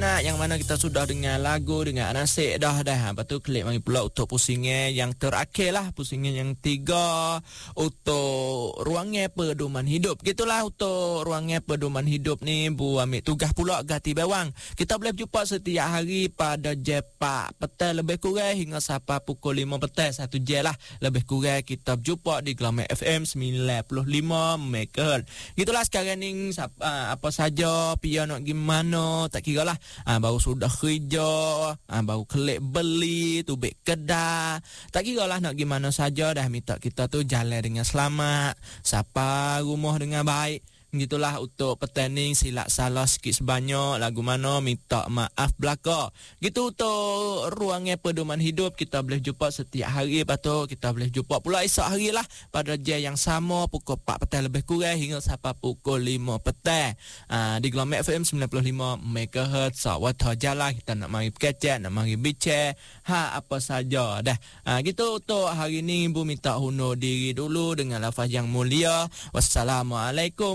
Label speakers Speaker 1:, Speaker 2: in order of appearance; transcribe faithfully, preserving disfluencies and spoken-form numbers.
Speaker 1: minat yang mana kita sudah dengar lagu dengan Anasik dah dah. Lepas tu klik mari pula untuk pusingan yang terakhir lah, pusingan yang tiga untuk ruangan pedoman hidup. Gitulah untuk ruangan pedoman hidup ni Bu ambil tugas pula ganti bawang. Kita boleh jumpa setiap hari pada jam empat petang lebih kurang hingga sampai pukul lima petang, satu jam lah lebih kurang kita berjumpa di Glamour F M sembilan puluh lima megahertz. Gitulah sekarang ni apa saja pia nak gimana tak kira lah. Ha, baru sudah kerja, ha, baru klik beli tubik kedai, tak kira lah nak gimana saja dah minta kita tu jalan dengan selamat, sampai rumah dengan baik. Gitulah untuk petani silap salah sikit sebanyak lagu mana minta maaf belaka. Gitu untuk ruangan pedoman hidup kita boleh jumpa setiap hari. Lepas tu kita boleh jumpa pula esok hari lah pada jam yang sama pukul empat petang lebih kurang hingga sampai pukul lima petang. Ha, di Glamour F M sembilan puluh lima megahertz. Waktu jalan kita nak mari berkecek, nak mari bincang ha apa saja dah. Ha, gitu untuk hari ni Ibu minta hundur diri dulu dengan lafaz yang mulia. Wassalamualaikum